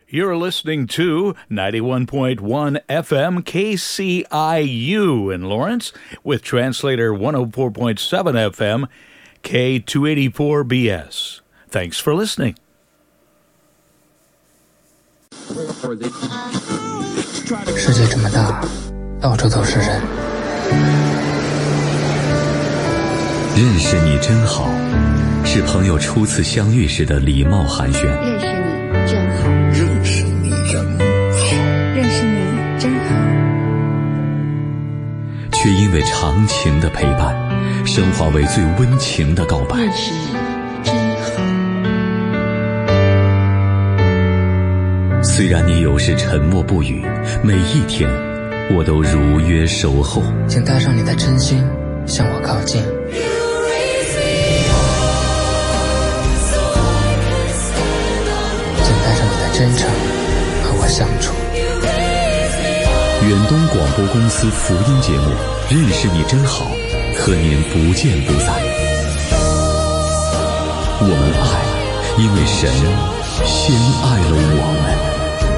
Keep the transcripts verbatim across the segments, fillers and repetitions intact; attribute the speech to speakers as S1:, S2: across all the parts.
S1: You're listening to ninety-one point one F M K C I U in Lawrence with translator one oh four point seven F M K two eighty-four B S. Thanks for listening.
S2: 世界这么大，到处都是人。
S3: 认识你真好，是朋友初次相遇时的礼貌寒暄。
S4: 认识你真好，
S5: 认识你真好，
S4: 认识你真好。
S3: 却因为长情的陪伴，升华为最温情的告白。
S4: 认识你真好。
S3: 虽然你有时沉默不语，每一天我都如约守候。
S2: 请带上你的真心向我靠近。请带上你的真诚和我相处。
S3: 远东广播公司福音节目《认识你真好》，和您不见不散。我们爱，因为神先爱了我们。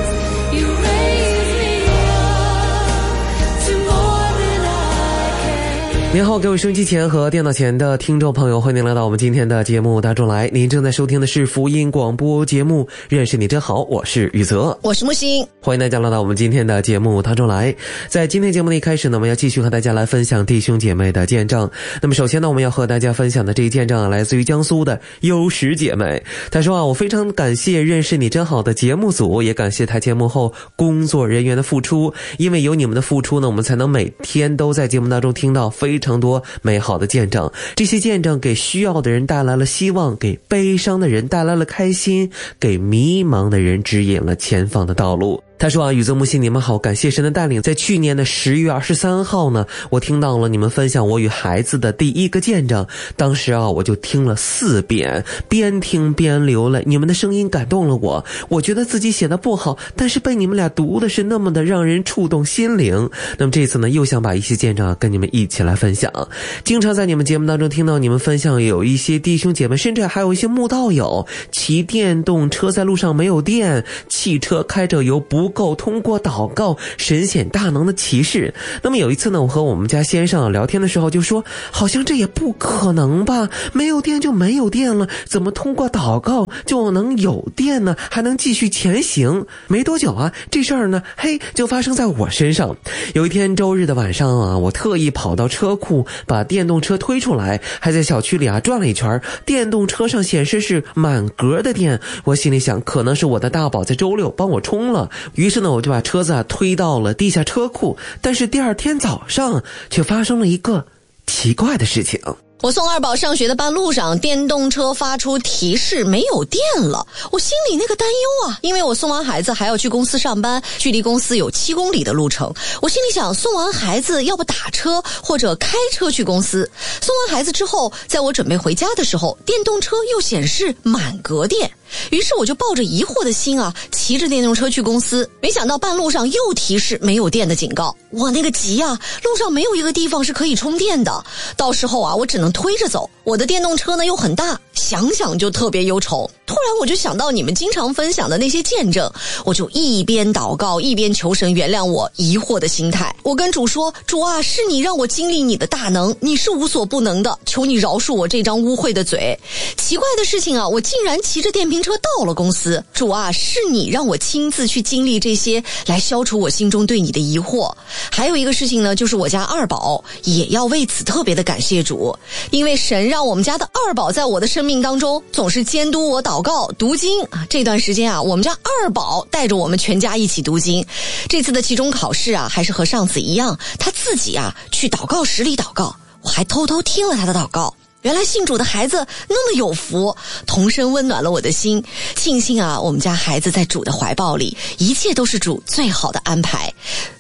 S6: 您好，各位收音机前和电脑前的听众朋友，欢迎您来到我们今天的节目当中来。您正在收听的是福音广播节目《认识你真好》，我是宇泽，
S7: 我是木星，
S6: 欢迎大家来到我们今天的节目当中来。在今天节目的一开始呢，我们要继续和大家来分享弟兄姐妹的见证。那么首先呢，我们要和大家分享的这一见证啊，来自于江苏的优石姐妹。她说啊，我非常感谢《认识你真好》的节目组，也感谢台前幕后工作人员的付出，因为有你们的付出呢，我们才能每天都在节目当中听到非常非常多美好的见证，这些见证给需要的人带来了希望，给悲伤的人带来了开心，给迷茫的人指引了前方的道路。他说啊，宇泽木星你们好，感谢神的带领，在去年的十月二十三号呢，我听到了你们分享我与孩子的第一个见证，当时啊我就听了四遍，边听边流泪，你们的声音感动了我，我觉得自己写的不好，但是被你们俩读的是那么的让人触动心灵。那么这次呢，又想把一些见证啊跟你们一起来分享。经常在你们节目当中听到你们分享，有一些弟兄姐妹，甚至还有一些慕道友骑电动车在路上没有电，汽车开着油不不够，通过祷告神显大能的启示。那么有一次呢，我和我们家先生聊天的时候就说，好像这也不可能吧，没有电就没有电了，怎么通过祷告就能有电呢，还能继续前行？没多久啊，这事儿呢嘿就发生在我身上。有一天周日的晚上啊，我特意跑到车库把电动车推出来，还在小区里啊转了一圈，电动车上显示是满格的电，我心里想可能是我的大宝在周六帮我充了，于是呢我就把车子啊推到了地下车库。但是第二天早上却发生了一个奇怪的事情。
S7: 我送二宝上学的半路上，电动车发出提示没有电了，我心里那个担忧啊，因为我送完孩子还要去公司上班，距离公司有七公里的路程，我心里想送完孩子要不打车或者开车去公司。送完孩子之后，在我准备回家的时候，电动车又显示满格电，于是我就抱着疑惑的心啊，骑着电动车去公司，没想到半路上又提示没有电的警告，我那个急啊，路上没有一个地方是可以充电的，到时候啊我只能推着走，我的电动车呢又很大，想想就特别忧愁。突然我就想到你们经常分享的那些见证，我就一边祷告一边求神原谅我疑惑的心态。我跟主说，主啊，是你让我经历你的大能，你是无所不能的，求你饶恕我这张污秽的嘴。奇怪的事情啊，我竟然骑着电瓶车到了公司。主啊，是你让我亲自去经历这些，来消除我心中对你的疑惑。还有一个事情呢，就是我家二宝，也要为此特别的感谢主，因为神让我们家的二宝在我的生命当中总是监督我祷告读经啊。这段时间啊，我们家二宝带着我们全家一起读经。这次的期中考试啊，还是和上次一样，他自己啊去祷告室里祷告，我还偷偷听了他的祷告。原来信主的孩子那么有福，童声温暖了我的心。庆幸啊，我们家孩子在主的怀抱里，一切都是主最好的安排。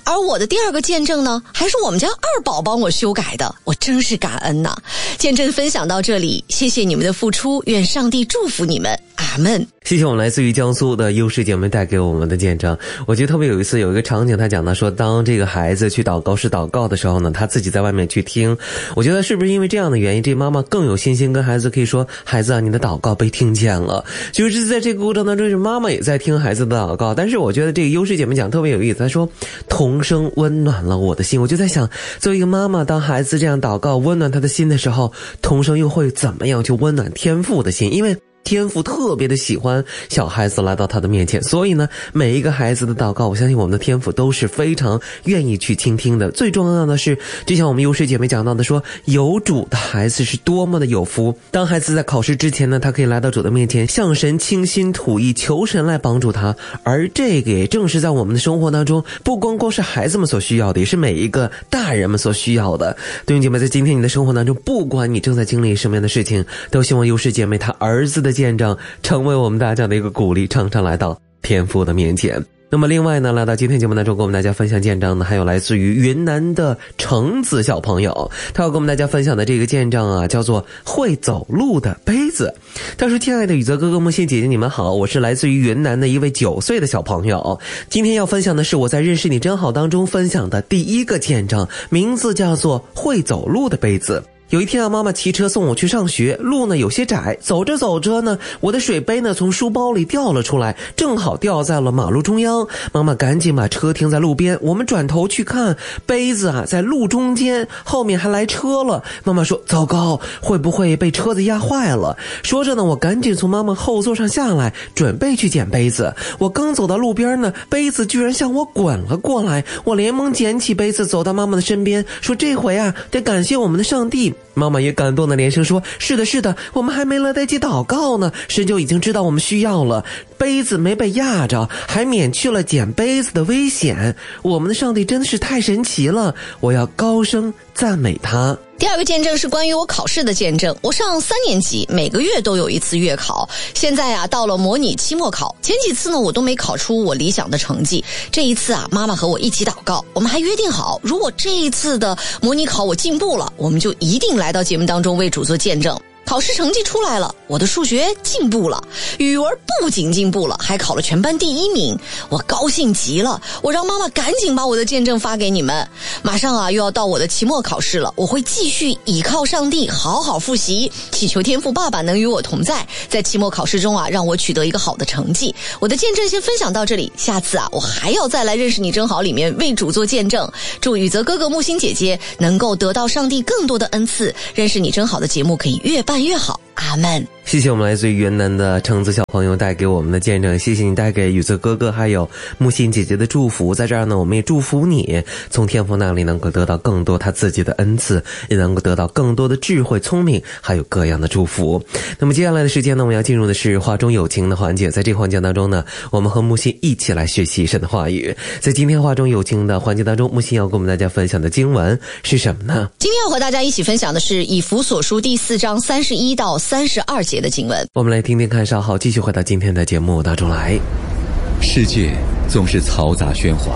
S7: 而我的第二个见证呢，还是我们家二宝帮我修改的，我真是感恩呐。见证分享到这里，谢谢你们的付出，愿上帝祝福你们，阿们。
S6: 谢谢我们来自于江苏的优势姐妹带给我们的见证。我觉得特别有一次有一个场景，他讲到说，当这个孩子去祷告室祷告的时候呢，他自己在外面去听。我觉得是不是因为这样的原因，这妈妈更有信心跟孩子可以说，孩子啊，你的祷告被听见了。就是在这个过程当中，是妈妈也在听孩子的祷告。但是我觉得这个优势姐妹讲特别有意思，她说童声温暖了我的心。我就在想，作为一个妈妈，当孩子这样祷告温暖他的心的时候，童声又会怎么样去温暖天父的心？因为天父特别的喜欢小孩子来到他的面前，所以呢，每一个孩子的祷告，我相信我们的天父都是非常愿意去倾听的。最重要的是，就像我们优势姐妹讲到的说，有主的孩子是多么的有福。当孩子在考试之前呢，他可以来到主的面前，向神倾心吐意，求神来帮助他。而这个也正是在我们的生活当中，不光光是孩子们所需要的，也是每一个大人们所需要的。弟兄姐妹，在今天你的生活当中，不管你正在经历什么样的事情，都希望优势姐妹她儿子的见证成为我们大家的一个鼓励，常常来到天父的面前。那么另外呢，来到今天节目当中跟我们大家分享见证呢，还有来自于云南的橙子小朋友，他要跟我们大家分享的这个见证啊，叫做会走路的杯子。他说，亲爱的宇泽哥哥、木心姐姐，你们好，我是来自于云南的一位九岁的小朋友，今天要分享的是我在认识你真好当中分享的第一个见证，名字叫做会走路的杯子。有一天啊，妈妈骑车送我去上学，路呢有些窄，走着走着呢，我的水杯呢从书包里掉了出来，正好掉在了马路中央。妈妈赶紧把车停在路边，我们转头去看，杯子啊在路中间，后面还来车了。妈妈说，糟糕，会不会被车子压坏了？说着呢，我赶紧从妈妈后座上下来，准备去捡杯子。我刚走到路边呢，杯子居然向我滚了过来，我连忙捡起杯子走到妈妈的身边，说，这回啊得感谢我们的上帝。妈妈也感动的连声说，是的是的，我们还没来得及祷告呢，神就已经知道我们需要了，杯子没被压着，还免去了捡杯子的危险，我们的上帝真的是太神奇了，我要高声赞美他。
S7: 第二个见证是关于我考试的见证。我上三年级，每个月都有一次月考，现在啊到了模拟期末考，前几次呢我都没考出我理想的成绩，这一次啊妈妈和我一起祷告，我们还约定好，如果这一次的模拟考我进步了，我们就一定来到节目当中为主做见证。考试成绩出来了，我的数学进步了，语文不仅进步了，还考了全班第一名，我高兴极了，我让妈妈赶紧把我的见证发给你们。马上啊又要到我的期末考试了，我会继续倚靠上帝好好复习，祈求天父爸爸能与我同在，在期末考试中啊让我取得一个好的成绩。我的见证先分享到这里，下次啊我还要再来认识你真好里面为主做见证。祝宇泽哥哥、木星姐姐能够得到上帝更多的恩赐，认识你真好的节目可以越办越好，阿们。
S6: 谢谢我们来自于云南的橙子小朋友带给我们的见证，谢谢你带给宇泽哥哥还有木心姐姐的祝福。在这儿呢，我们也祝福你从天父那里能够得到更多他自己的恩赐，也能够得到更多的智慧聪明还有各样的祝福。那么接下来的时间呢，我们要进入的是话中有情的环节。在这个环节当中呢，我们和木心一起来学习神的话语。在今天话中有情的环节当中，木心要跟我们大家分享的经文是什么呢？
S7: 今天要和大家一起分享的是以弗所书第四章三十一到三十二节的经文。
S6: 我们来听听看，稍后继续回到今天的节目当中来。
S3: 世界总是嘈杂喧哗，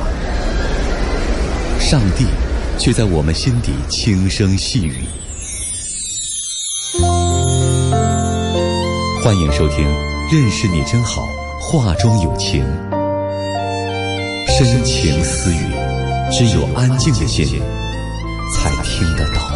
S3: 上帝却在我们心底轻声细语。欢迎收听认识你真好，话中有情，深情私语，只有安静的心才听得到。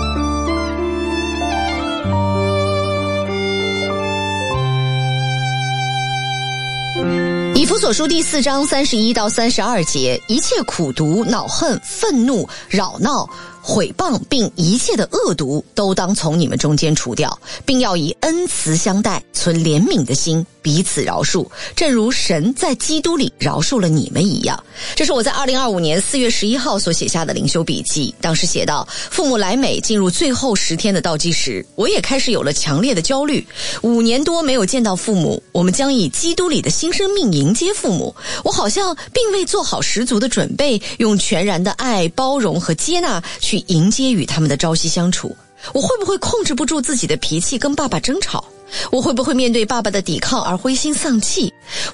S7: 以弗所书第四章三十一到三十二节，一切苦毒、恼恨、愤怒、扰闹、毁谤并一切的恶毒都当从你们中间除掉，并要以恩慈相待，存怜悯的心，彼此饶恕，正如神在基督里饶恕了你们一样。这是我在二零二五年四月十一号所写下的灵修笔记，当时写到，父母来美进入最后十天的倒计时，我也开始有了强烈的焦虑。五年多没有见到父母，我们将以基督里的新生命迎接父母，我好像并未做好十足的准备，用全然的爱、包容和接纳去迎接与他们的朝夕相处。我会不会控制不住自己的脾气跟爸爸争吵？我会不会面对爸爸的抵抗而灰心丧气？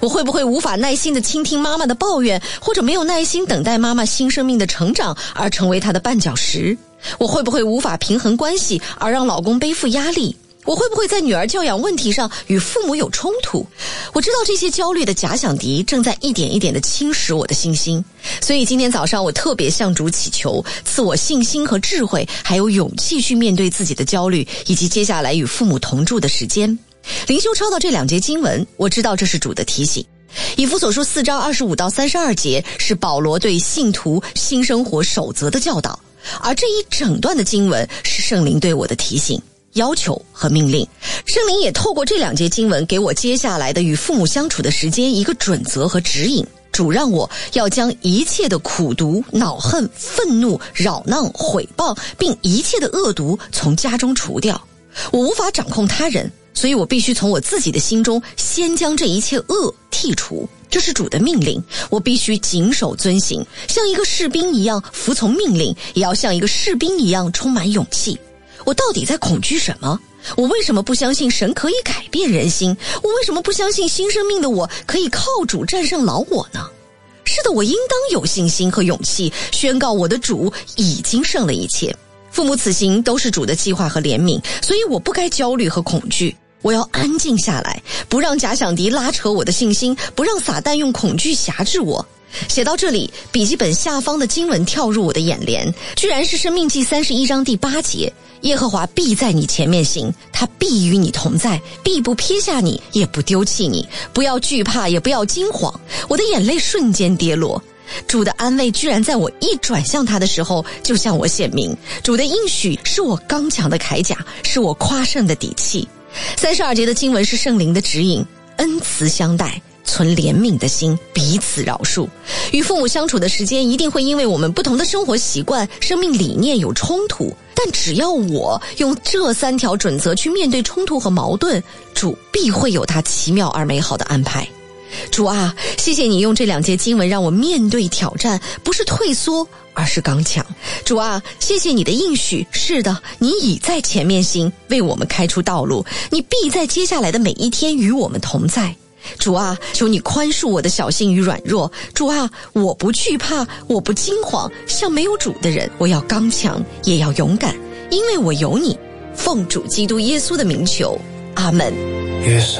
S7: 我会不会无法耐心地倾听妈妈的抱怨，或者没有耐心等待妈妈新生命的成长而成为她的绊脚石？我会不会无法平衡关系而让老公背负压力？我会不会在女儿教养问题上与父母有冲突？我知道这些焦虑的假想敌正在一点一点地侵蚀我的信心，所以今天早上我特别向主祈求，赐我信心和智慧，还有勇气去面对自己的焦虑，以及接下来与父母同住的时间。灵修抄到这两节经文，我知道这是主的提醒。以弗所书四章二十五到三十二节是保罗对信徒新生活守则的教导，而这一整段的经文是圣灵对我的提醒、要求和命令。圣灵也透过这两节经文给我接下来的与父母相处的时间一个准则和指引。主让我要将一切的苦毒、恼恨、愤怒、扰闹、毁谤，并一切的恶毒从家中除掉。我无法掌控他人，所以我必须从我自己的心中先将这一切恶剔除。这是主的命令，我必须谨守遵行，像一个士兵一样服从命令，也要像一个士兵一样充满勇气。我到底在恐惧什么？我为什么不相信神可以改变人心？我为什么不相信新生命的我可以靠主战胜老我呢？是的，我应当有信心和勇气，宣告我的主已经胜了一切。父母此行都是主的计划和怜悯，所以我不该焦虑和恐惧。我要安静下来，不让假想敌拉扯我的信心，不让撒旦用恐惧辖制我。写到这里，笔记本下方的经文跳入我的眼帘，居然是申命记三十一章第八节，耶和华必在你前面行，他必与你同在，必不撇下你，也不丢弃你，不要惧怕，也不要惊慌。我的眼泪瞬间跌落，主的安慰居然在我一转向他的时候就向我显明，主的应许是我刚强的铠甲，是我夸胜的底气。三十二节的经文是圣灵的指引，恩慈相待，存怜悯的心，彼此饶恕。与父母相处的时间一定会因为我们不同的生活习惯、生命理念有冲突，但只要我用这三条准则去面对冲突和矛盾，主必会有他奇妙而美好的安排。主啊，谢谢你用这两节经文让我面对挑战，不是退缩，而是刚强。主啊，谢谢你的应许，是的，你已在前面行，为我们开出道路，你必在接下来的每一天与我们同在。主啊，求你宽恕我的小心与软弱。主啊，我不惧怕，我不惊慌，像没有主的人，我要刚强，也要勇敢，因为我有你。奉主基督耶稣的名求，阿们。
S2: 月色